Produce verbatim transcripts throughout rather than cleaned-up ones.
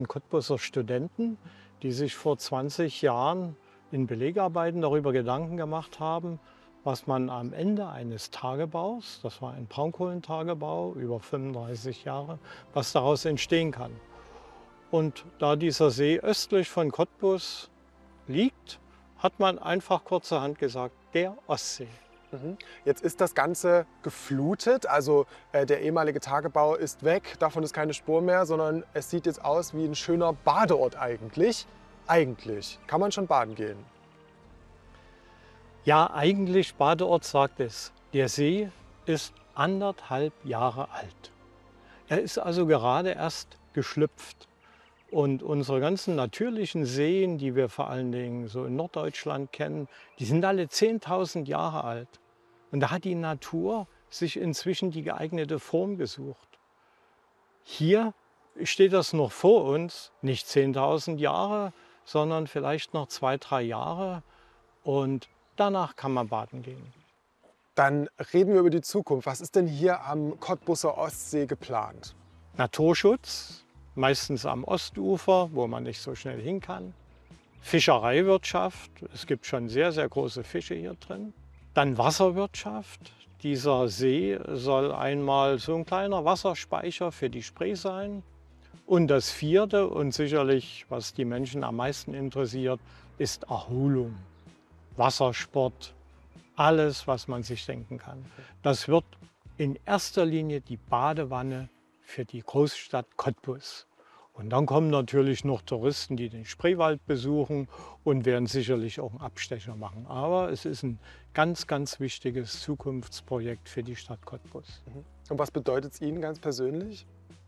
Cottbuser Studenten, die sich vor zwanzig Jahren in Belegarbeiten darüber Gedanken gemacht haben, was man am Ende eines Tagebaus, das war ein Braunkohlentagebau über fünfunddreißig Jahre, was daraus entstehen kann. Und da dieser See östlich von Cottbus liegt, hat man einfach kurzerhand gesagt, der Ostsee. Mhm. Jetzt ist das Ganze geflutet, also äh, der ehemalige Tagebau ist weg, davon ist keine Spur mehr, sondern es sieht jetzt aus wie ein schöner Badeort eigentlich. Eigentlich. Kann man schon baden gehen? Ja, eigentlich Badeort sagt es. Der See ist anderthalb Jahre alt. Er ist also gerade erst geschlüpft. Und unsere ganzen natürlichen Seen, die wir vor allen Dingen so in Norddeutschland kennen, die sind alle zehntausend Jahre alt. Und da hat die Natur sich inzwischen die geeignete Form gesucht. Hier steht das noch vor uns, nicht zehntausend Jahre, sondern vielleicht noch zwei, drei Jahre. Und danach kann man baden gehen. Dann reden wir über die Zukunft. Was ist denn hier am Cottbuser Ostsee geplant? Naturschutz, meistens am Ostufer, wo man nicht so schnell hin kann. Fischereiwirtschaft, es gibt schon sehr, sehr große Fische hier drin. Dann Wasserwirtschaft. Dieser See soll einmal so ein kleiner Wasserspeicher für die Spree sein. Und das vierte und sicherlich, was die Menschen am meisten interessiert, ist Erholung. Wassersport, alles, was man sich denken kann. Das wird in erster Linie die Badewanne für die Großstadt Cottbus. Und dann kommen natürlich noch Touristen, die den Spreewald besuchen und werden sicherlich auch einen Abstecher machen. Aber es ist ein ganz, ganz wichtiges Zukunftsprojekt für die Stadt Cottbus. Und was bedeutet es Ihnen ganz persönlich?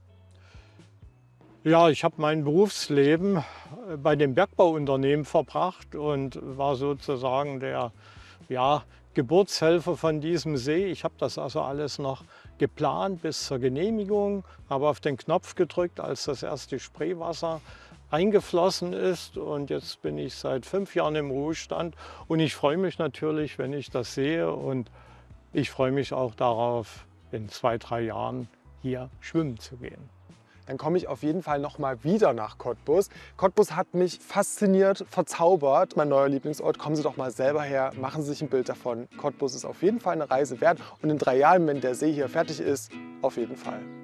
Ja, ich habe mein Berufsleben bei dem Bergbauunternehmen verbracht und war sozusagen der ja, Geburtshelfer von diesem See. Ich habe das also alles noch geplant bis zur Genehmigung, habe auf den Knopf gedrückt, als das erste Spreewasser eingeflossen ist. Und jetzt bin ich seit fünf Jahren im Ruhestand und ich freue mich natürlich, wenn ich das sehe. Und ich freue mich auch darauf, in zwei, drei Jahren hier schwimmen zu gehen. Dann komme ich auf jeden Fall noch mal wieder nach Cottbus. Cottbus hat mich fasziniert, verzaubert. Mein neuer Lieblingsort. Kommen Sie doch mal selber her, machen Sie sich ein Bild davon. Cottbus ist auf jeden Fall eine Reise wert. Und in drei Jahren, wenn der See hier fertig ist, auf jeden Fall.